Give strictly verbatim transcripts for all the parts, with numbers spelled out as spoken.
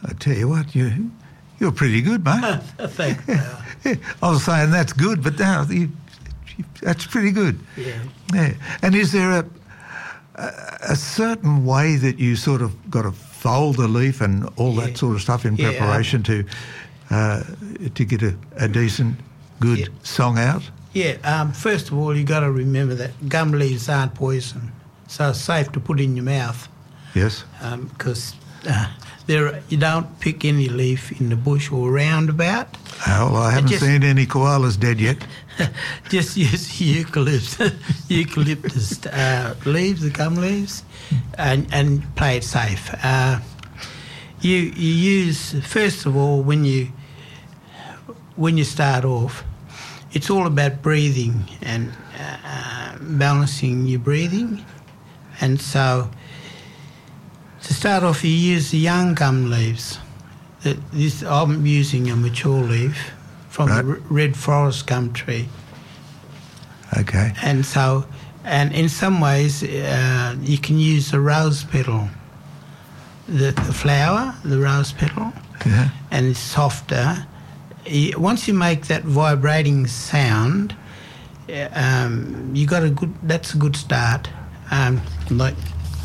I tell you what, you, you're pretty good, mate. Thanks. Uh, yeah, I was saying that's good, but now you, you, that's pretty good. Yeah. Yeah. And is there a, a a certain way that you sort of got to fold the leaf and all Yeah. that sort of stuff in Yeah, preparation um, to uh, to get a, a decent, good Yeah. song out? Yeah, um, first of all, you got to remember that gum leaves aren't poison, so it's safe to put in your mouth. Yes. Because um, uh, there you don't pick any leaf in the bush or roundabout. Oh, well, I haven't just- seen any koalas dead yet. Just use eucalyptus, eucalyptus uh, leaves, the gum leaves, and, and play it safe. Uh, you you use first of all when you when you start off, it's all about breathing and uh, balancing your breathing, and so to start off, you use the young gum leaves. The- This I'm using a mature leaf from Right. the r- red forest gum tree. Okay. And so, and in some ways, uh, you can use the rose petal, the, the flower, the rose petal, Yeah. and it's softer. You, once you make that vibrating sound, uh, um, you got a good. That's a good start. Um, like,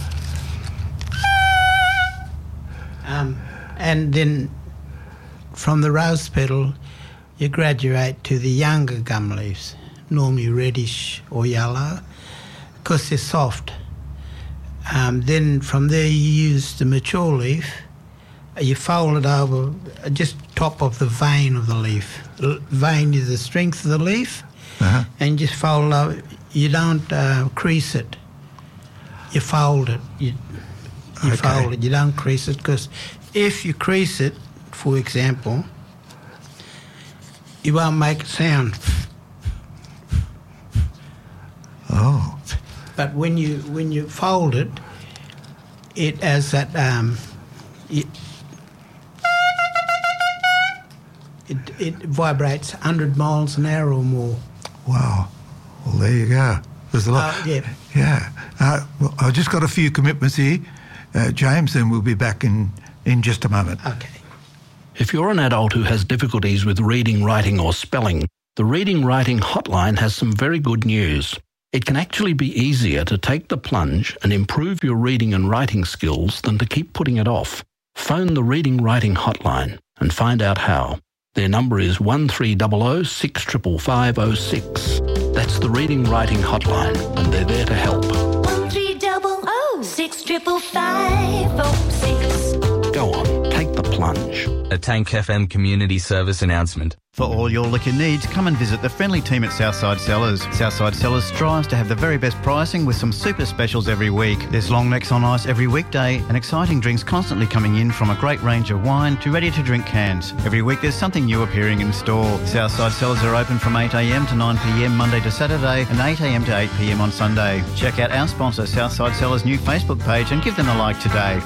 um, and then from the rose petal, you graduate to the younger gum leaves, normally reddish or yellow, because they're soft. Um, then from there you use the mature leaf, uh, you fold it over uh, just top of the vein of the leaf. L- vein is the strength of the leaf, Uh-huh. and just fold it over. You don't uh, crease it. You fold it. You, you Okay. fold it. You don't crease it, because if you crease it, for example, you won't make a sound. Oh. But when you when you fold it, it has that um, it, it it vibrates one hundred miles an hour or more. Wow. Well, there you go. There's a lot. Uh, yeah. Yeah. Uh, well, I've just got a few commitments here, uh, James, and we'll be back in, in just a moment. Okay. If you're an adult who has difficulties with reading, writing or spelling, the Reading Writing Hotline has some very good news. It can actually be easier to take the plunge and improve your reading and writing skills than to keep putting it off. Phone the Reading Writing Hotline and find out how. Their number is one three zero zero six five five five zero six. That's the Reading Writing Hotline, and they're there to help. One three double oh six triple five oh six. Go on, take the plunge. A Tank F M community service announcement. For all your liquor needs, come and visit the friendly team at Southside Cellars. Southside Cellars strives to have the very best pricing with some super specials every week. There's long necks on ice every weekday and exciting drinks constantly coming in, from a great range of wine to ready-to-drink cans. Every week there's something new appearing in store. Southside Cellars are open from eight a m to nine p m Monday to Saturday and eight a m to eight p m on Sunday. Check out our sponsor Southside Cellars' new Facebook page and give them a like today.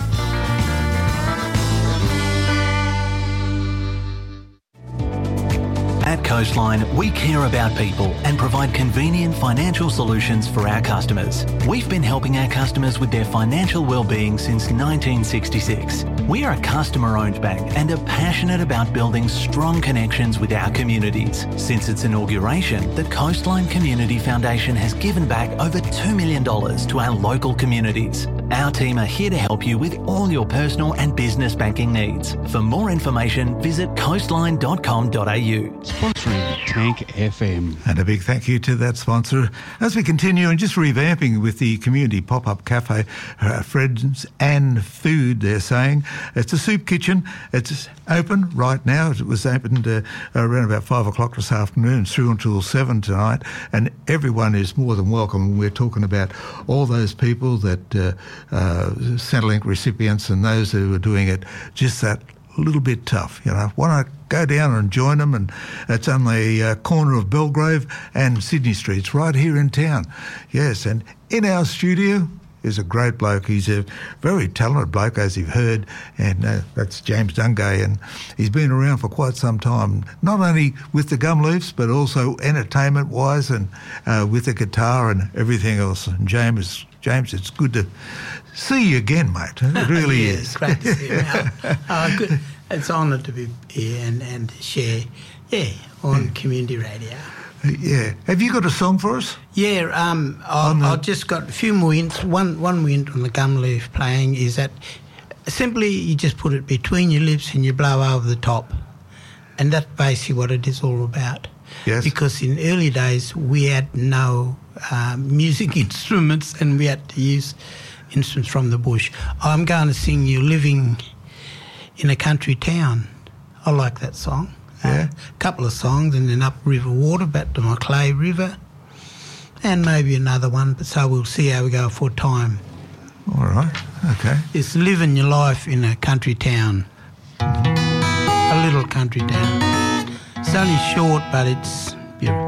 At Coastline, we care about people and provide convenient financial solutions for our customers. We've been helping our customers with their financial well-being since nineteen sixty-six. We are a customer-owned bank and are passionate about building strong connections with our communities. Since its inauguration, the Coastline Community Foundation has given back over two million dollars to our local communities. Our team are here to help you with all your personal and business banking needs. For more information, visit coastline dot com dot a u. Sponsoring Tank F M. And a big thank you to that sponsor. As we continue and just revamping with the community pop-up cafe, uh, Friends and Food, they're saying. It's a soup kitchen. It's open right now. It was opened uh, around about five o'clock this afternoon, through until seven tonight, and everyone is more than welcome. We're talking about all those people that uh, uh, Centrelink recipients and those who are doing it just that little bit tough. You know, why not go down and join them? And it's on the uh, corner of Belgrave and Sydney Streets, right here in town. Yes, and in our studio is a great bloke. He's a very talented bloke, as you've heard, and uh, that's James Dungay, and he's been around for quite some time, not only with the gum leaves, but also entertainment-wise and uh, with the guitar and everything else. And James, James, it's good to see you again, mate. It really yeah, is. It's great to see you. Oh, oh, good. It's an honour to be here and, and share, yeah, on yeah. community radio. Yeah. Have you got a song for us? Yeah, um, I've, I've just got a few more hints. One, one hint on the gum leaf playing is that simply you just put it between your lips and you blow over the top. And that's basically what it is all about. Yes. Because in early days we had no um, music instruments and we had to use instruments from the bush. I'm going to sing you Living in a Country Town. I like that song. Yeah. A uh, couple of songs, and then Up River Water, back to my Clay River, and maybe another one, but so we'll see how we go for time. All right, okay. It's living your life in a country town, a little country town. It's only short, but it's beautiful.